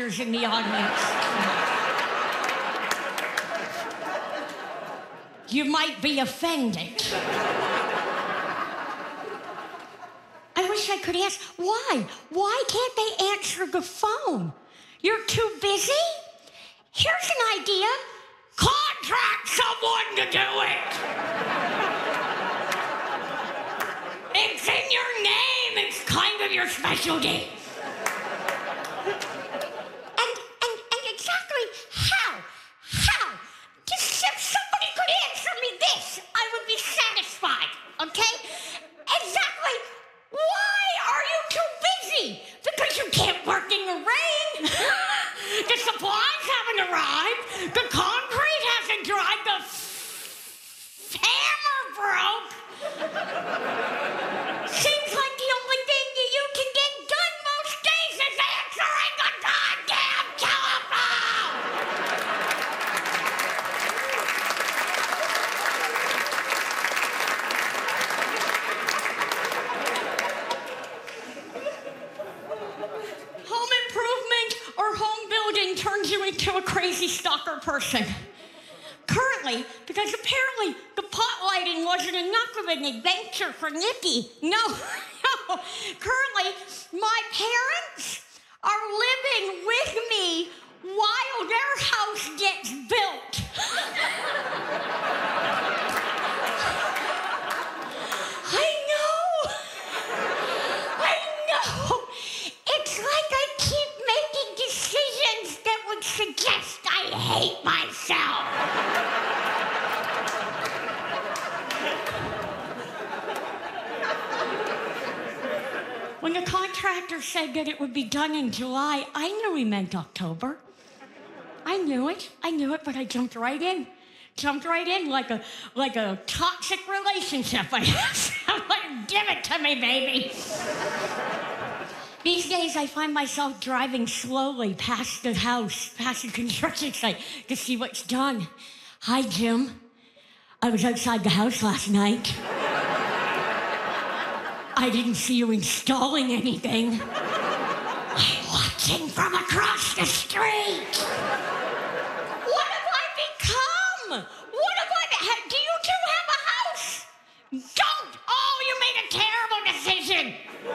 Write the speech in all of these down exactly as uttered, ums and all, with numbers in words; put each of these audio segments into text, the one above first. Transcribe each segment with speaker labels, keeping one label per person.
Speaker 1: fathers in the audience. You might be offended. I wish I could ask, why? Why can't they answer the phone? You're too busy? Here's an idea. Contract someone to do it. It's in your name. It's kind of your specialty. And, and, and exactly how? How? Just if somebody could answer me this, I would be satisfied, okay? Exactly why are you too busy? Because you can't work in the rain. The supplies haven't arrived. The concrete hasn't dried. The f- hammer broke. Seems like the only thing that you can get done most days is answering the goddamn telephone. Home improvement or home building turns you into a crazy stalker person. Currently, because apparently the pot lighting wasn't enough of an adventure for Nikki. No, no. Currently, my parents are living with me while their house gets built. I know. I know. It's like I keep making decisions that would suggest I hate myself. When the contractor said that it would be done in July, I knew he meant October. I knew it. I knew it, but I jumped right in. Jumped right in like a like a toxic relationship. I I'm like, give it to me, baby. These days, I find myself driving slowly past the house, past the construction site, to see what's done. Hi, Jim. I was outside the house last night. I didn't see you installing anything. I'm watching from across the street. What have I become? What have I become? Do you two have a house? Don't! Oh, you made a terrible decision.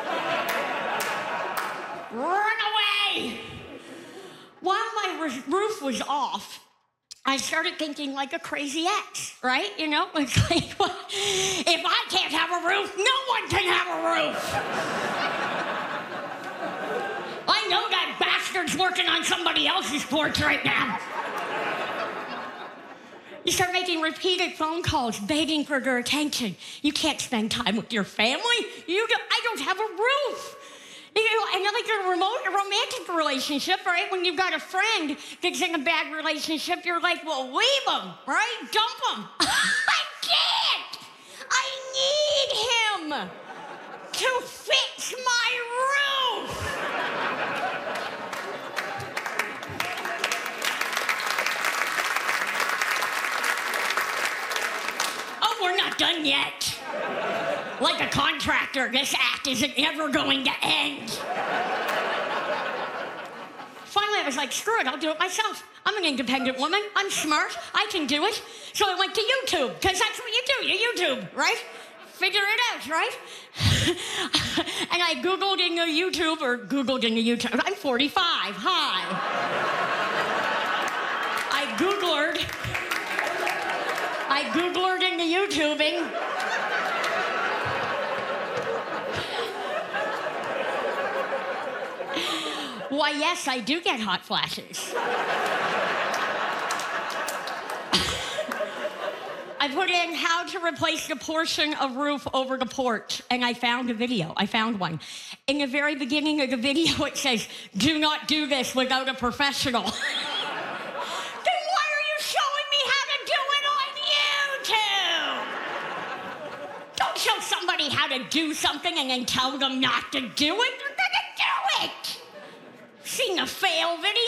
Speaker 1: Run away! While my roof was off, I started thinking like a crazy ex, right? You know, it's like, well, if I can't have a roof, no one can have a roof. I know that bastard's working on somebody else's porch right now. You start making repeated phone calls, begging for their attention. You can't spend time with your family. You don't, I don't have a roof. You know, and like a remote, a romantic relationship, right? When you've got a friend that's in a bad relationship, you're like, well, leave him, right? Dump him. I can't. I need him to fix my roof. Oh, we're not done yet. Like a contractor, this act isn't ever going to end. Finally, I was like, screw it, I'll do it myself. I'm an independent woman. I'm smart. I can do it. So I went to YouTube, because that's what you do. You YouTube, right? Figure it out, right? And I Googled in the YouTube, or Googled in the YouTube. I'm forty-five. Hi. I Googlered. I Googlered in the YouTubing. Why, yes, I do get hot flashes. I put in how to replace the portion of roof over the porch, and I found a video. I found one. In the very beginning of the video, it says, do not do this without a professional. Then why are you showing me how to do it on YouTube? Don't show somebody how to do something and then tell them not to do it. They're gonna do it. Seen the fail video?